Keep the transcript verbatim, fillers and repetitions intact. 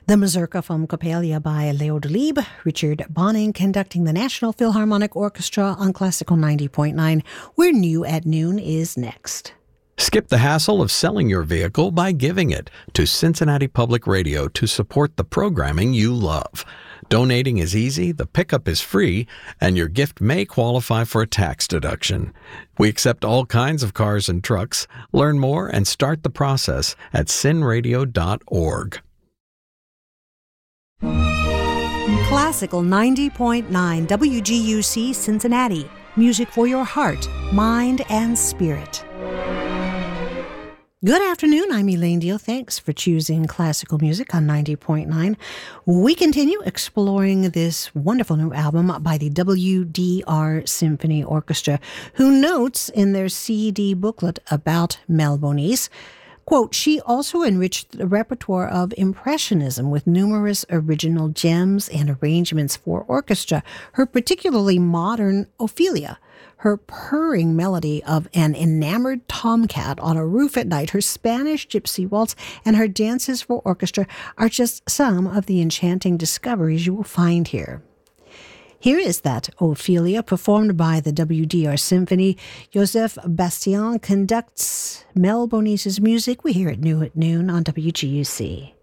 The Mazurka from Coppelia by Leo Delibes, Richard Bonning conducting the National Philharmonic Orchestra on Classical ninety point nine, where New at Noon is next. Skip the hassle of selling your vehicle by giving it to Cincinnati Public Radio to support the programming you love. Donating is easy, the pickup is free, and your gift may qualify for a tax deduction. We accept all kinds of cars and trucks. Learn more and start the process at cin radio dot org. Classical ninety point nine W G U C Cincinnati. Music for your heart, mind, and spirit. Good afternoon, I'm Elaine Deal. Thanks for choosing classical music on ninety point nine. We continue exploring this wonderful new album by the W D R Symphony Orchestra, who notes in their C D booklet about Mel Bonis, quote, she also enriched the repertoire of Impressionism with numerous original gems and arrangements for orchestra, her particularly modern Ophelia, her purring melody of an enamored tomcat on a roof at night, her Spanish gypsy waltz, and her dances for orchestra are just some of the enchanting discoveries you will find here. Here is that Ophelia, performed by the W D R Symphony. Joseph Bastien conducts Mel Bonis's music. We hear it new at noon on W G U C.